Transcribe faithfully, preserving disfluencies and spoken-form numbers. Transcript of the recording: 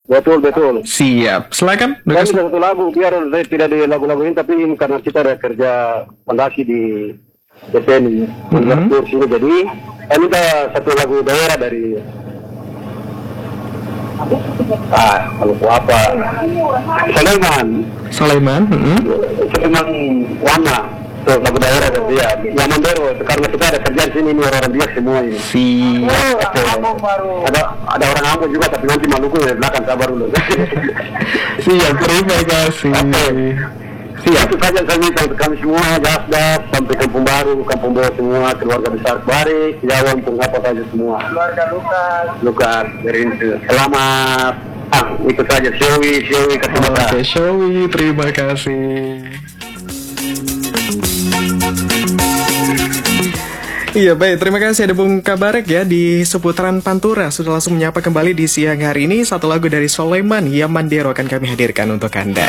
Betul, betul. Siap. Silakan. Dan Lukas. satu lagu, biar tidak di lagu-lagu ini, tapi ini karena kita ada kerja fondasi di D P N, Mhm. mm sini, jadi saya minta satu lagu daerah dari ah, kalau apa? Sulaiman, Sulaiman. Mhm. Sulaiman Wana, tuh lagu daerah dari dia. Yang Mandero, karena kita ada kerja di sini, ini orang-orang biak semua ini. Siap. Ada ada orang Ambon juga, tapi nanti Maluku di belakang, sabar dulu. Siap. Terima kasih. Siap. Itu saja saya minta untuk kami semua, Jasdas, sampai Kampung Baru, Kampung Bawah semua, keluarga besar Barik, Jawa, untuk apa saja semua. Keluarga Lukas. Lukas, dari itu. Selamat. Ah, ikut saja, Syowi, Syowi, Kasih Oke, Showi, terima kasih. Iya baik, terima kasih ada Bung Kabarek ya di seputaran Pantura. Sudah langsung menyapa kembali di siang hari ini. Satu lagu dari Sulaiman Yamandero akan kami hadirkan untuk Anda.